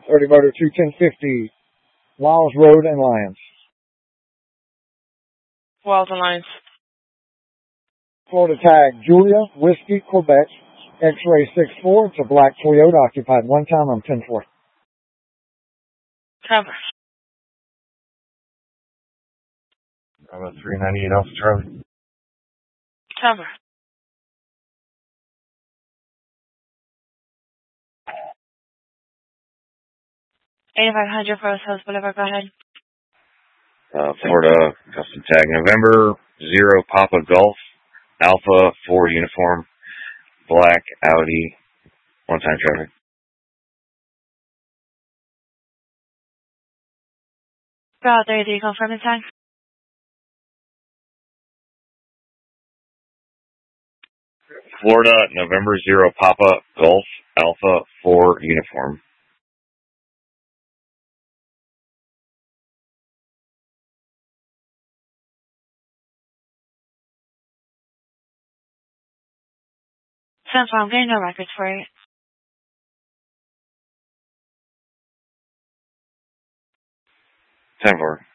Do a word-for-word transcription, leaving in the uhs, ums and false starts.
thirty motor two ten fifty, Wiles Road and Lyons. Wiles and Lyons. Florida tag, Julia, Whiskey, Quebec, X-ray six four. It's a black Toyota, occupied one time. I'm ten four. Cover. I'm a three ninety-eight Alpha Charlie. Cover. eighty-five hundred Forest Hills Boulevard, go ahead. Uh, Florida, custom tag, November, zero Papa Golf, Alpha, four uniform, black Audi, one-time traffic. Route thirty, do you confirm the time? Florida, November, zero Papa Golf, Alpha, four uniform. ten four, I'm getting no records for it. ten four.